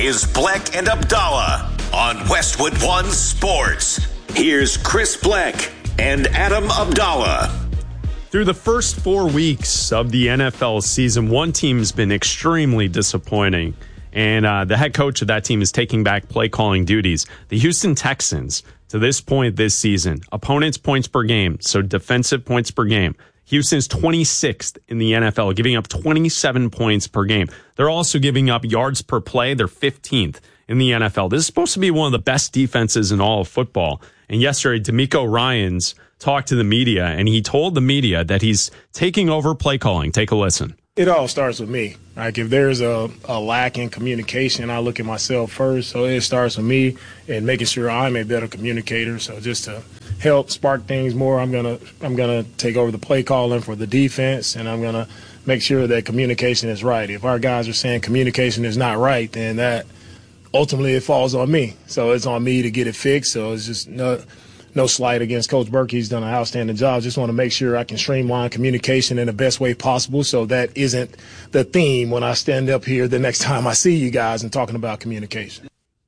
is Bleck and Abdallah on Westwood One Sports. Here's Chris Bleck and Adam Abdallah. Through the first 4 weeks of the NFL season, one team's been extremely disappointing, and the head coach of that team is taking back play calling duties. The Houston Texans, to this point this season, opponents' points per game, so defensive points per game. Houston's 26th in the NFL, giving up 27 points per game. They're also giving up yards per play. They're 15th in the NFL. This is supposed to be one of the best defenses in all of football. And yesterday, DeMeco Ryans talked to the media, and he told the media that he's taking over play calling. Take a listen. It all starts with me. Like, if there's a lack in communication, I look at myself first. So it starts with me and making sure I'm a better communicator. So just to help spark things more, I'm gonna take over the play calling for the defense, and I'm gonna make sure that communication is right. If our guys are saying communication is not right, then that ultimately it falls on me. So it's on me to get it fixed. So it's just no slight against Coach Burke. He's done an outstanding job. Just want to make sure I can streamline communication in the best way possible so that isn't the theme when I stand up here the next time I see you guys and talking about communication.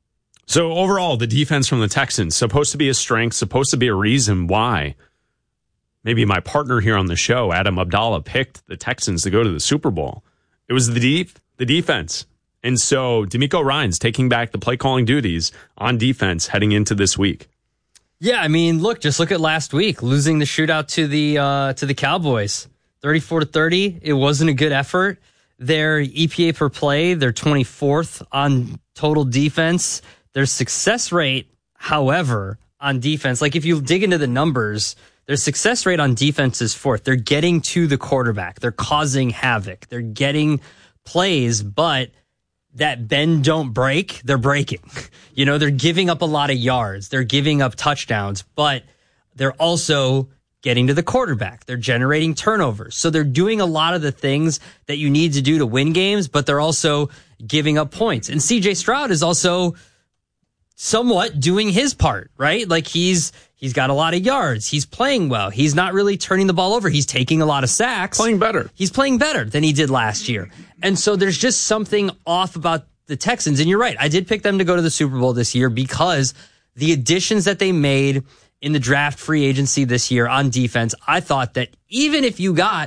So overall, the defense from the Texans, supposed to be a strength, supposed to be a reason why maybe my partner here on the show, Adam Abdallah, picked the Texans to go to the Super Bowl. It was the defense. And so DeMeco Ryans taking back the play calling duties on defense heading into this week. Yeah, I mean, just look at last week, losing the shootout to the Cowboys, 34-30. It wasn't a good effort. Their EPA per play, they're 24th on total defense. Their success rate, however, on defense, like if you dig into the numbers, their success rate on defense is 4th. They're getting to the quarterback. They're causing havoc. They're getting plays, but that bend don't break, they're breaking. You know, they're giving up a lot of yards. They're giving up touchdowns, but they're also getting to the quarterback. They're generating turnovers. So they're doing a lot of the things that you need to do to win games, but they're also giving up points. And CJ Stroud is also somewhat doing his part, right? Like he's got a lot of yards. He's playing well. He's not really turning the ball over. He's taking a lot of sacks. Playing better. He's playing better than he did last year. And so there's just something off about the Texans. And you're right. I did pick them to go to the Super Bowl this year because the additions that they made in the draft free agency this year on defense, I thought that even if you got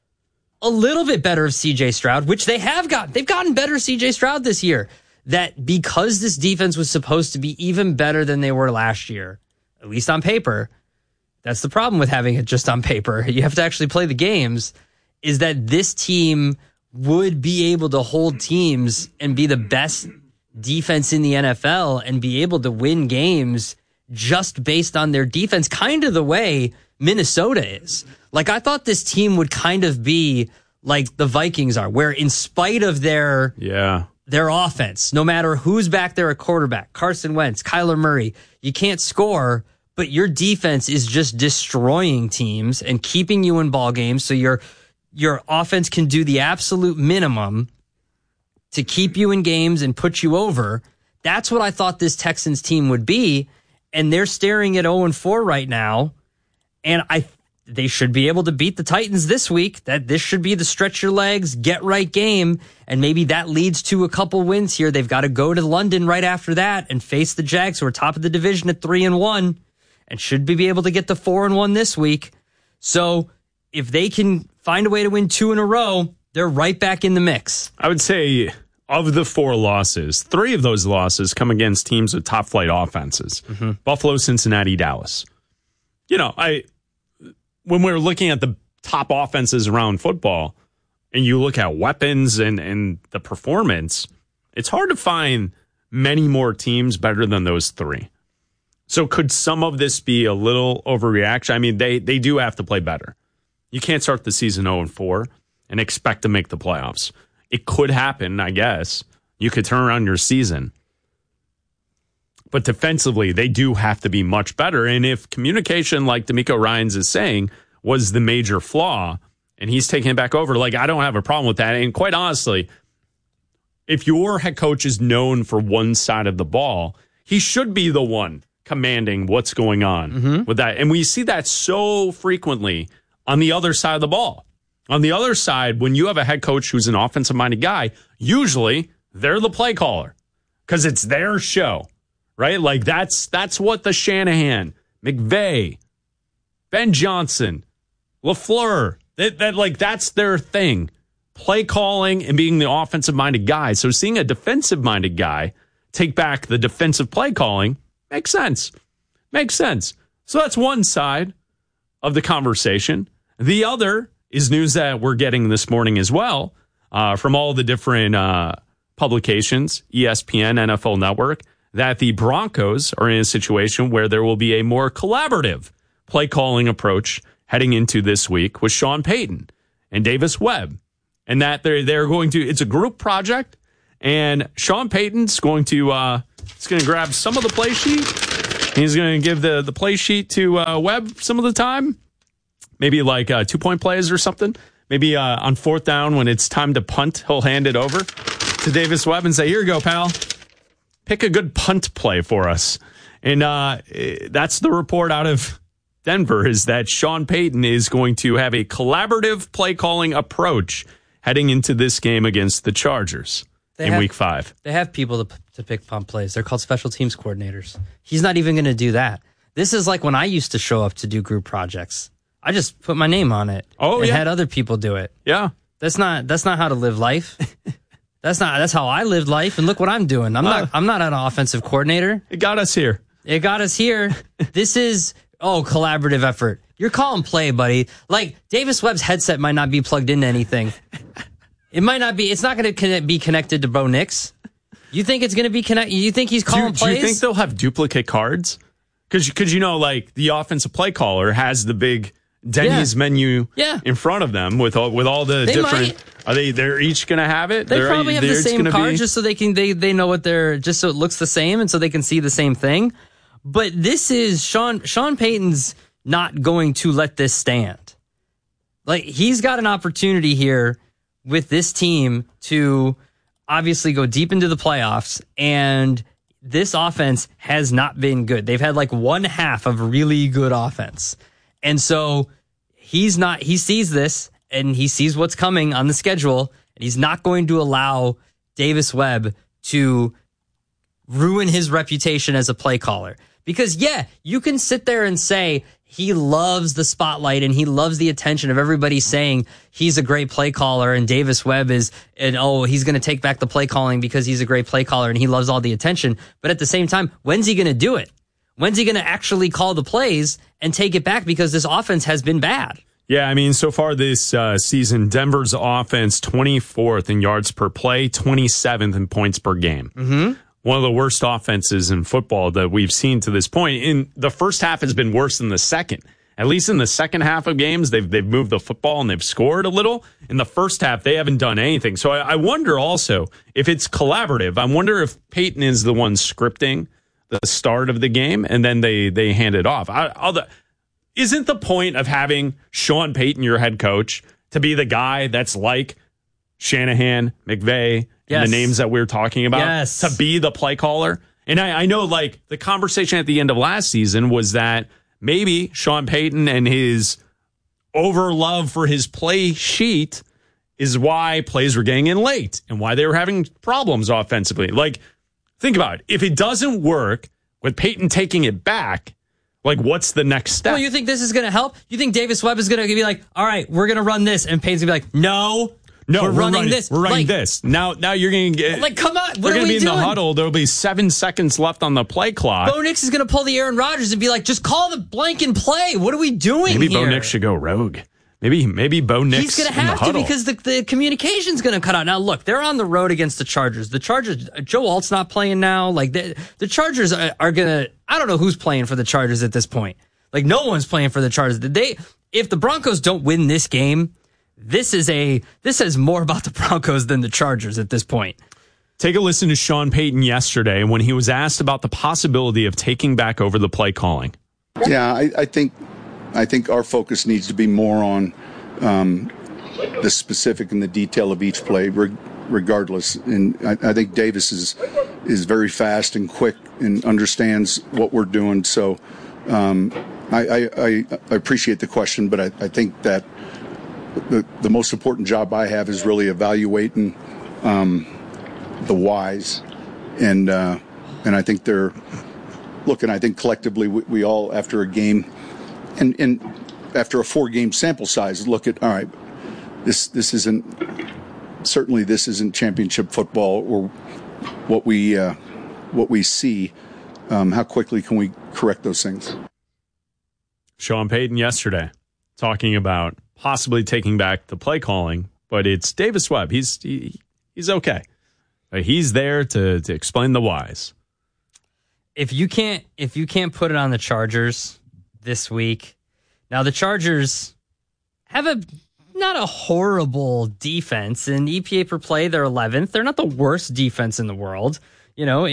a little bit better of CJ Stroud, which they have got, they've gotten better CJ Stroud this year, that because this defense was supposed to be even better than they were last year, at least on paper, that's the problem with having it just on paper. You have to actually play the games, is that this team would be able to hold teams and be the best defense in the NFL and be able to win games just based on their defense, kind of the way Minnesota is. Like, I thought this team would kind of be like the Vikings are, where in spite of their offense, no matter who's back there at quarterback, Carson Wentz, Kyler Murray, you can't score, but your defense is just destroying teams and keeping you in ball games. So your offense can do the absolute minimum to keep you in games and put you over. That's what I thought this Texans team would be. And they're staring at 0-4 right now. And they should be able to beat the Titans this week. That this should be the stretch your legs, get right game. And maybe that leads to a couple wins here. They've got to go to London right after that and face the Jags, who are top of the division at 3-1 and should be able to get to 4-1 this week. So if they can find a way to win 2 in a row, they're right back in the mix. I would say of the 4 losses, 3 of those losses come against teams with top flight offenses. Mm-hmm. Buffalo, Cincinnati, Dallas. You know, when we're looking at the top offenses around football and you look at weapons and the performance, it's hard to find many more teams better than those 3. So could some of this be a little overreaction? I mean, they do have to play better. You can't start the season 0-4 and expect to make the playoffs. It could happen, I guess. You could turn around your season. But defensively, they do have to be much better. And if communication, like DeMeco Ryans is saying, was the major flaw, and he's taking it back over, like, I don't have a problem with that. And quite honestly, if your head coach is known for one side of the ball, he should be the one commanding what's going on with that. And we see that so frequently on the other side of the ball. On the other side, when you have a head coach who's an offensive-minded guy, usually they're the play caller. because it's their show, right? Like that's what the Shanahan, McVay, Ben Johnson, LaFleur, that's their thing. Play calling and being the offensive-minded guy. So seeing a defensive-minded guy take back the defensive play calling makes sense. Makes sense. So that's one side of the conversation. The other is news that we're getting this morning as well from all the different publications, ESPN, NFL Network, that the Broncos are in a situation where there will be a more collaborative play calling approach heading into this week with Sean Payton and Davis Webb. And that they're going to, it's a group project, and Sean Payton's going to grab some of the play sheet. He's going to give the play sheet to Webb some of the time, maybe like 2-point plays or something. Maybe on fourth down when it's time to punt, he'll hand it over to Davis Webb and say, here you go, pal. Pick a good punt play for us. And that's the report out of Denver, is that Sean Payton is going to have a collaborative play calling approach heading into this game against the Chargers in Week 5. They have people to pick punt plays. They're called special teams coordinators. He's not even going to do that. This is like when I used to show up to do group projects. I just put my name on it and had other people do it. Yeah. That's not how to live life. That's how I lived life, and look what I'm doing. I'm not an offensive coordinator. It got us here. This is collaborative effort. You're calling play, buddy. Like, Davis Webb's headset might not be plugged into anything. It might not be. It's not going to be connected to Bo Nix. You think it's going to be connected? You think he's calling plays? Do you think they'll have duplicate cards? Because like the offensive play caller has the big Denny's menu in front of them with all the different. They're each going to have it. They probably have the same card just so they know what they're, just so it looks the same and so they can see the same thing. But this is Sean Payton's not going to let this stand. Like, he's got an opportunity here with this team to obviously go deep into the playoffs, and this offense has not been good. They've had like one half of really good offense. And so he sees this and he sees what's coming on the schedule, and he's not going to allow Davis Webb to ruin his reputation as a play caller. Because, you can sit there and say he loves the spotlight and he loves the attention of everybody saying he's a great play caller, and Davis Webb he's going to take back the play calling because he's a great play caller and he loves all the attention. But at the same time, when's he going to do it? When's he going to actually call the plays and take it back, because this offense has been bad? Yeah, I mean, so far this season, Denver's offense 24th in yards per play, 27th in points per game. Mm-hmm. One of the worst offenses in football that we've seen to this point. In the first half has been worse than the second. At least in the second half of games, they've moved the football and they've scored a little. In the first half, they haven't done anything. So I wonder also if it's collaborative. I wonder if Payton is the one scripting the start of the game and then they hand it off. Isn't the point of having Sean Payton, your head coach, to be the guy that's like Shanahan, McVay, and the names that we're talking about, to be the play caller? And I know, like, the conversation at the end of last season was that maybe Sean Payton and his over-love for his play sheet is why plays were getting in late and why they were having problems offensively. Like, think about it. If it doesn't work with Payton taking it back, like, what's the next step? Well, you think this is going to help? You think Davis Webb is going to be like, all right, we're going to run this, and Payton's going to be like, no, we're running this. We're running this. Now you're going to get... Like, come on, what are we doing? They're going to be in the huddle. There'll be 7 seconds left on the play clock. Bo Nix is going to pull the Aaron Rodgers and be like, just call the blank and play. What are we doing Maybe here? Bo Nix should go rogue. Maybe Bo Nix He's going to have to, because the communication's going to cut out. Now, look, they're on the road against the Chargers. The Chargers, Joe Alt's not playing now. Like, the Chargers are going to... I don't know who's playing for the Chargers at this point. Like, no one's playing for the Chargers. If the Broncos don't win this game, this says more about the Broncos than the Chargers at this point. Take a listen to Sean Payton yesterday when he was asked about the possibility of taking back over the play calling. Yeah, I think our focus needs to be more on the specific and the detail of each play, regardless. And I think Davis is very fast and quick and understands what we're doing. So I appreciate the question, but I think that the most important job I have is really evaluating the whys and I think they're looking. I think collectively we all, after a game, and after a 4-game sample size, look at, all right, this isn't championship football or what we see. How quickly can we correct those things? Sean Payton yesterday talking about possibly taking back the play calling, but it's Davis Webb. He's okay. He's there to explain the whys. If you can't put it on the Chargers this week, now the Chargers have not a horrible defense. In EPA per play, they're 11th. They're not the worst defense in the world. You know,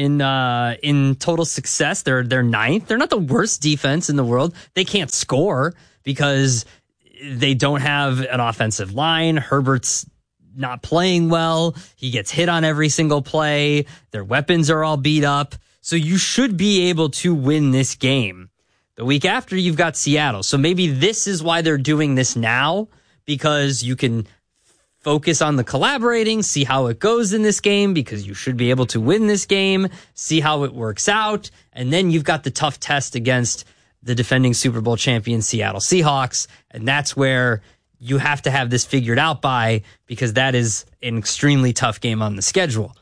in total success, they're 9th. They're not the worst defense in the world. They can't score because they don't have an offensive line. Herbert's not playing well. He gets hit on every single play. Their weapons are all beat up. So you should be able to win this game. The week after, you've got Seattle. So maybe this is why they're doing this now, because you can focus on the collaborating, see how it goes in this game, because you should be able to win this game, see how it works out, and then you've got the tough test against the defending Super Bowl champion Seattle Seahawks, and that's where you have to have this figured out by, because that is an extremely tough game on the schedule.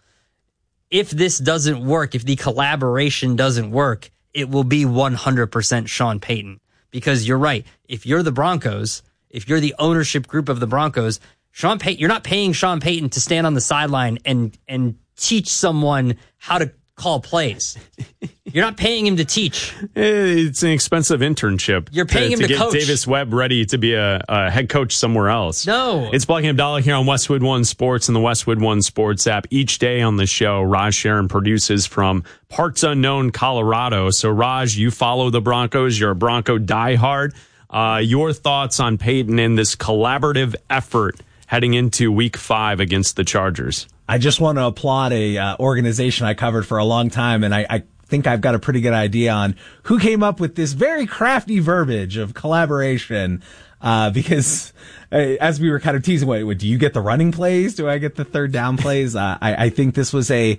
If this doesn't work, if the collaboration doesn't work, it will be 100% Sean Payton. Because you're right, if you're the Broncos, if you're the ownership group of the Broncos, Sean Payton, you're not paying Sean Payton to stand on the sideline and teach someone how to call plays. You're not paying him to teach. It's an expensive internship. You're paying him to get coach. Davis Webb ready to be a head coach somewhere else. No. It's Black and Abdallah here on Westwood One Sports and the Westwood One Sports app. Each day on the show, Raj Sharon produces from parts unknown Colorado. So, Raj, you follow the Broncos. You're a Bronco diehard. Your thoughts on Payton and this collaborative effort heading into Week 5 against the Chargers? I just want to applaud a organization I covered for a long time, and I think I've got a pretty good idea on who came up with this very crafty verbiage of collaboration. Because as we were kind of teasing, wait, do you get the running plays? Do I get the third down plays? I think this was a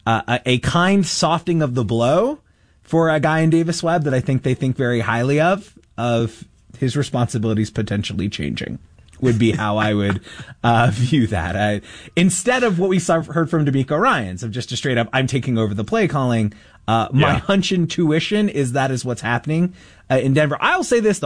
kind softening of the blow for a guy in Davis Webb that I think they think very highly of his responsibilities potentially changing. Would be how I would view that. Instead of what we heard from DeMeco Ryans of just a straight up, I'm taking over the play calling. My hunch intuition is that is what's happening in Denver. I'll say this though,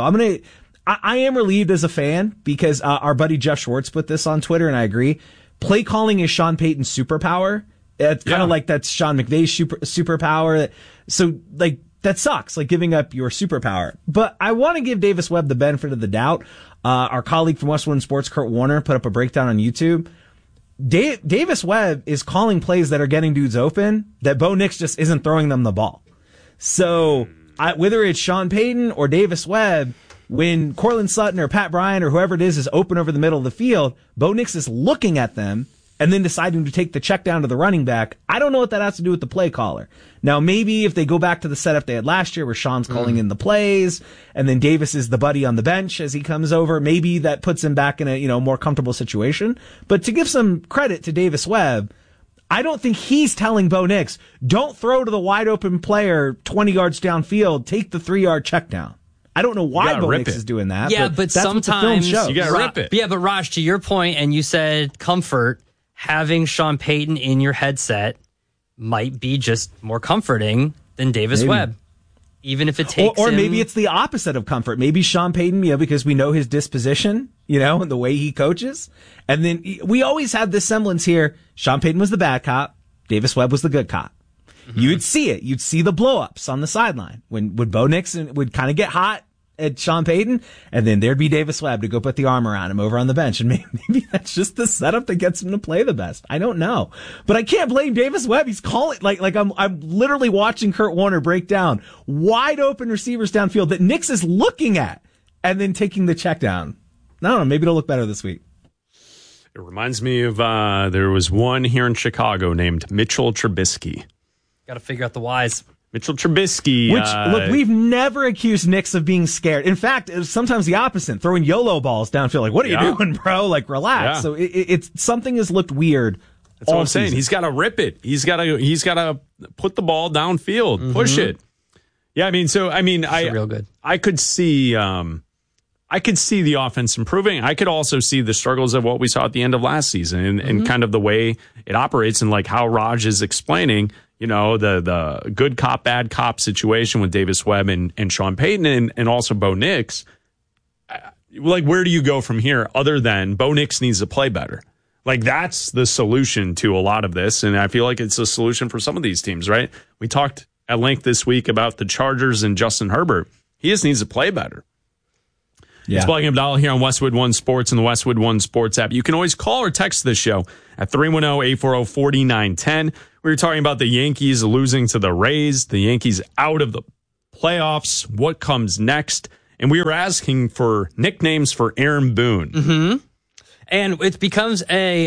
I am relieved as a fan because our buddy Jeff Schwartz put this on Twitter, and I agree. Play calling is Sean Payton's superpower. It's kind of like that's Sean McVay's superpower. So like that sucks, like giving up your superpower. But I want to give Davis Webb the benefit of the doubt. Our colleague from Westwood Sports, Kurt Warner, put up a breakdown on YouTube. Davis Webb is calling plays that are getting dudes open that Bo Nix just isn't throwing them the ball. So whether it's Sean Payton or Davis Webb, when Cortland Sutton or Pat Bryant or whoever it is open over the middle of the field, Bo Nix is looking at them and then deciding to take the check down to the running back. I don't know what that has to do with the play caller. Now, maybe if they go back to the setup they had last year where Sean's calling in the plays and then Davis is the buddy on the bench as he comes over, maybe that puts him back in a, more comfortable situation. But to give some credit to Davis Webb, I don't think he's telling Bo Nix, don't throw to the wide open player 20 yards downfield, take the 3-yard check down. I don't know why Bo Nix is doing that. Yeah, but that's sometimes what the film shows. You got to rip it. Yeah, but Raj, to your point, and you said comfort, having Sean Payton in your headset might be just more comforting than Davis Webb. Even if it takes or maybe it's the opposite of comfort. Maybe Sean Payton, because we know his disposition, and the way he coaches. And then we always had this semblance here. Sean Payton was the bad cop. Davis Webb was the good cop. Mm-hmm. You'd see it. You'd see the blow-ups on the sideline when Bo Nix would kind of get hot at Sean Payton, and then there'd be Davis Webb to go put the arm around him over on the bench. And maybe that's just the setup that gets him to play the best. I don't know. But I can't blame Davis Webb. He's calling, like I'm literally watching Kurt Warner break down wide open receivers downfield that Nix is looking at and then taking the check down. I don't know. Maybe it'll look better this week. It reminds me of, there was one here in Chicago named Mitchell Trubisky. Got to figure out the whys. Mitchell Trubisky. Look, we've never accused Nix of being scared. In fact, it was sometimes the opposite, throwing YOLO balls downfield. Like, what are you doing, bro? Like, relax. Yeah. So it's something has looked weird That's what I'm saying. He's got to rip it. He's got to put the ball downfield, push it. Yeah, real good. I could see the offense improving. I could also see the struggles of what we saw at the end of last season and kind of the way it operates and like how Raj is explaining, the good cop, bad cop situation with Davis Webb and Sean Payton and also Bo Nix. Like, where do you go from here other than Bo Nix needs to play better? Like, that's the solution to a lot of this. And I feel like it's a solution for some of these teams, right? We talked at length this week about the Chargers and Justin Herbert. He just needs to play better. Yeah. It's Black and Abdallah here on Westwood One Sports and the Westwood One Sports app. You can always call or text this show at 310-840-4910. We were talking about the Yankees losing to the Rays, the Yankees out of the playoffs, what comes next. And we were asking for nicknames for Aaron Boone. Mm-hmm. And it becomes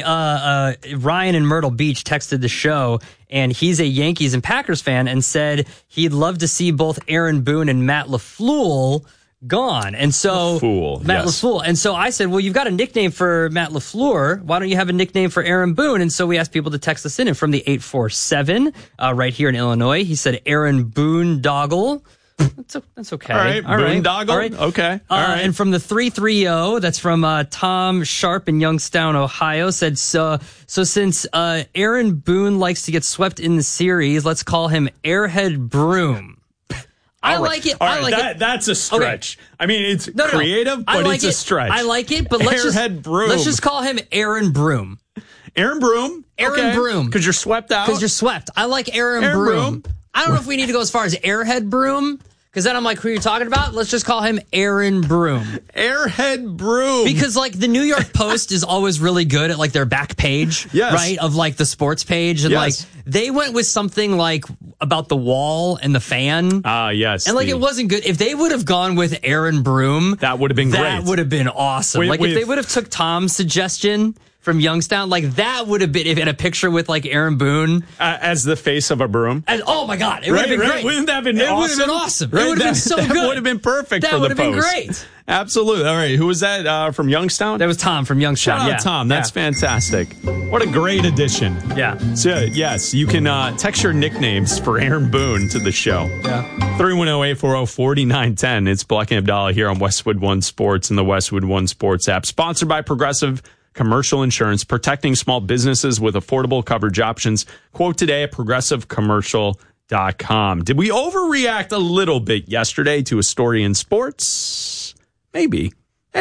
Ryan in Myrtle Beach texted the show, and he's a Yankees and Packers fan, and said he'd love to see both Aaron Boone and Matt LaFleur gone. And so Matt LaFleur. And so I said, well, you've got a nickname for Matt LaFleur. Why don't you have a nickname for Aaron Boone? And so we asked people to text us in. And from the 847, right here in Illinois, he said Aaron Boondoggle. That's okay. All right. Boondoggle. All right. Okay. All right. And from the 330, that's from Tom Sharp in Youngstown, Ohio, said, so since Aaron Boone likes to get swept in the series, let's call him Airhead Broom. I like it. I like it. That's a stretch. Okay. I mean, it's creative, but it's a stretch. I like it, but let's just call him Aaron Broom. Aaron Broom? Aaron Broom. Because you're swept out? Because you're swept. I like Aaron Broom. I don't know if we need to go as far as Airhead Broom, because then I'm like, who are you talking about? Let's just call him Aaron Broom. Airhead Broom. Because, like, the New York Post is always really good at, like, their back page, right, of, like, the sports page. And, like, they went with something, like, about the wall and the fan. Yes. And, like, it wasn't good. If they would have gone with Aaron Broom. That would have been great. That would have been awesome. If they would have took Tom's suggestion from Youngstown, like, that would have been, if in a picture with, like, Aaron Boone as the face of a broom. And, oh my God, it would have been great. Wouldn't that have been awesome? It would have been awesome. Right? It would have been so good. That would have been perfect for the Post. That would have been great. Absolutely. All right, who was that from Youngstown? That was Tom from Youngstown. Shout out Tom. That's fantastic. What a great addition. Yeah. So, yes, you can text your nicknames for Aaron Boone to the show. Yeah. 310-840-4910. It's Black and Abdallah here on Westwood One Sports and the Westwood One Sports app. Sponsored by Progressive Commercial Insurance, protecting small businesses with affordable coverage options. Quote today at progressivecommercial.com. Did we overreact a little bit yesterday to a story in sports? Maybe.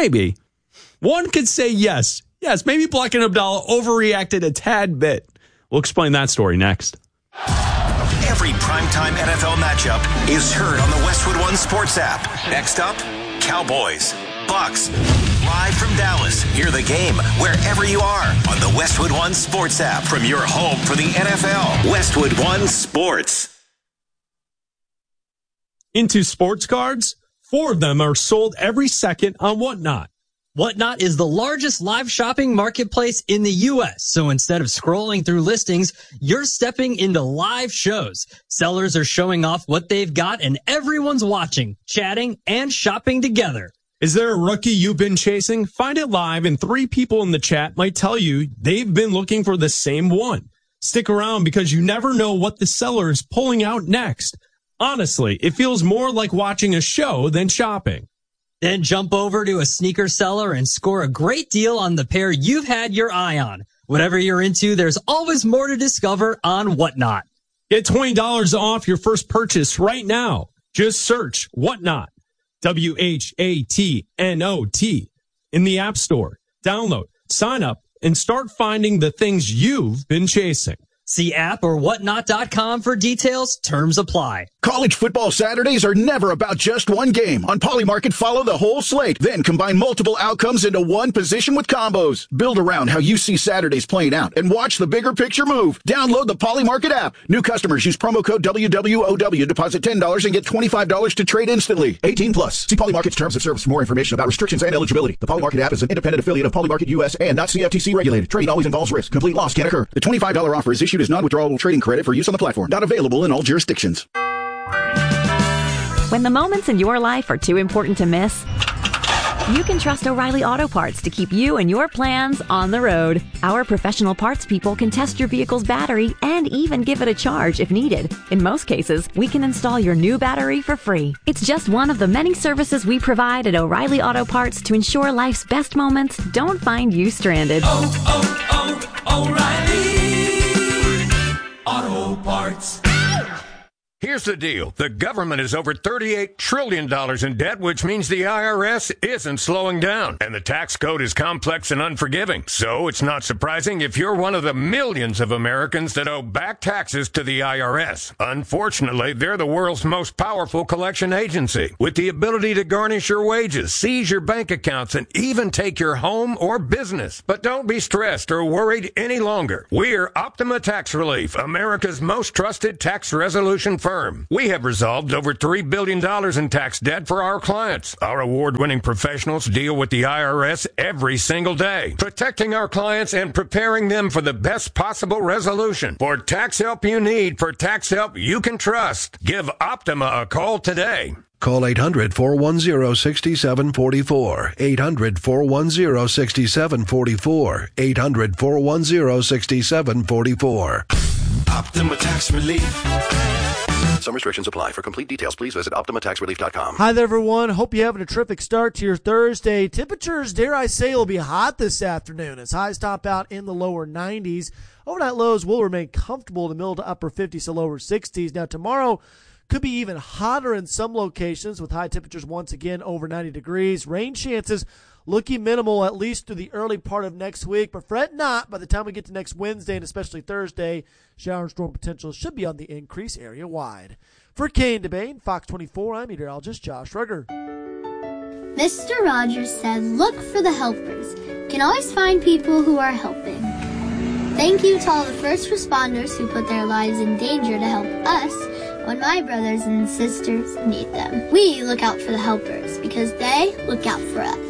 One could say yes. Yes, maybe Black and Abdallah overreacted a tad bit. We'll explain that story next. Every primetime NFL matchup is heard on the Westwood One Sports app. Next up, Cowboys, Bucks. Live from Dallas, hear the game wherever you are on the Westwood One Sports app from your home for the NFL. Westwood One Sports. Into sports cards, 4 of them are sold every second on Whatnot. Whatnot is the largest live shopping marketplace in the U.S. So instead of scrolling through listings, you're stepping into live shows. Sellers are showing off what they've got and everyone's watching, chatting, and shopping together. Is there a rookie you've been chasing? Find it live, and 3 people in the chat might tell you they've been looking for the same one. Stick around because you never know what the seller is pulling out next. Honestly, it feels more like watching a show than shopping. Then jump over to a sneaker seller and score a great deal on the pair you've had your eye on. Whatever you're into, there's always more to discover on Whatnot. Get $20 off your first purchase right now. Just search Whatnot. WHATNOT in the App Store. Download, sign up, and start finding the things you've been chasing. See app or whatnot.com for details. Terms apply. College football Saturdays are never about just one game. On Polymarket, follow the whole slate. Then combine multiple outcomes into one position with combos. Build around how you see Saturdays playing out and watch the bigger picture move. Download the Polymarket app. New customers use promo code WWOW. Deposit $10 and get $25 to trade instantly. 18 plus. See Polymarket's terms of service for more information about restrictions and eligibility. The Polymarket app is an independent affiliate of Polymarket US and not CFTC regulated. Trading always involves risk. Complete loss can occur. The $25 offer is issued as non-withdrawable trading credit for use on the platform. Not available in all jurisdictions. When the moments in your life are too important to miss, You can trust O'Reilly Auto Parts to keep you and your plans on the road. Our professional parts people can test your vehicle's battery and even give it a charge if needed. In most cases, we can install your new battery for free. It's just one of the many services we provide at O'Reilly Auto Parts to ensure life's best moments don't find you stranded. O'Reilly Auto Parts. Here's the deal. The government is over $38 trillion in debt, which means the IRS isn't slowing down. And the tax code is complex and unforgiving. So it's not surprising if you're one of the millions of Americans that owe back taxes to the IRS. Unfortunately, they're the world's most powerful collection agency, with the ability to garnish your wages, seize your bank accounts, and even take your home or business. But don't be stressed or worried any longer. We're Optima Tax Relief, America's most trusted tax resolution firm. We have resolved over $3 billion in tax debt for our clients. Our award-winning professionals deal with the IRS every single day, protecting our clients and preparing them for the best possible resolution. For tax help you need, for tax help you can trust, give Optima a call today. Call 800-410-6744. 800-410-6744. 800-410-6744. Optima Tax Relief. Some restrictions apply. For complete details, please visit OptimaTaxRelief.com. Hi there, everyone. Hope you're having a terrific start to your Thursday. Temperatures, dare I say, will be hot this afternoon as highs top out in the lower 90s. Overnight lows will remain comfortable in the middle to upper 50s to lower 60s. Now, tomorrow could be even hotter in some locations with high temperatures once again over 90 degrees. Rain chances looking minimal at least through the early part of next week, but fret not. By the time we get to next Wednesday and especially Thursday, shower and storm potential should be on the increase area-wide. For Kane DeBane, Fox 24, I'm meteorologist Josh Rugger. Mr. Rogers said, look for the helpers. You can always find people who are helping. Thank you to all the first responders who put their lives in danger to help us when my brothers and sisters need them. We look out for the helpers because they look out for us.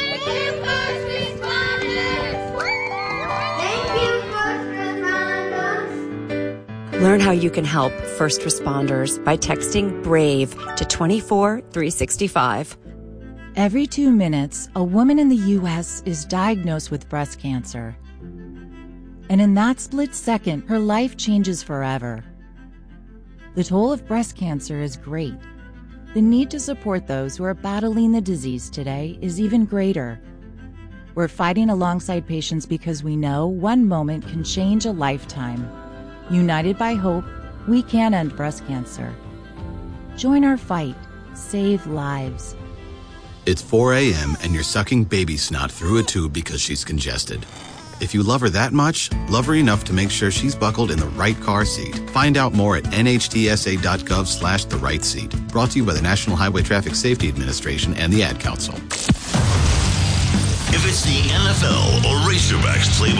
Learn how you can help first responders by texting BRAVE to 24365. Every 2 minutes, a woman in the U.S. is diagnosed with breast cancer. And in that split second, her life changes forever. The toll of breast cancer is great. The need to support those who are battling the disease today is even greater. We're fighting alongside patients because we know one moment can change a lifetime. United by hope, we can end breast cancer. Join our fight. Save lives. It's 4 a.m. and you're sucking baby snot through a tube because she's congested. If you love her that much, love her enough to make sure she's buckled in the right car seat. Find out more at nhtsa.gov/the right seat. Brought to you by the National Highway Traffic Safety Administration and the Ad Council. If it's the NFL or Razorbacks play